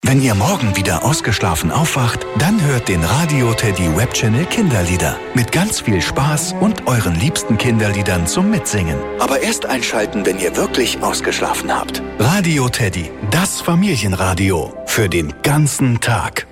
Wenn ihr morgen wieder ausgeschlafen aufwacht, dann hört den Radio Teddy Webchannel Kinderlieder. Mit ganz viel Spaß und euren liebsten Kinderliedern zum Mitsingen. Aber erst einschalten, wenn ihr wirklich ausgeschlafen habt. Radio Teddy, das Familienradio. Für den ganzen Tag.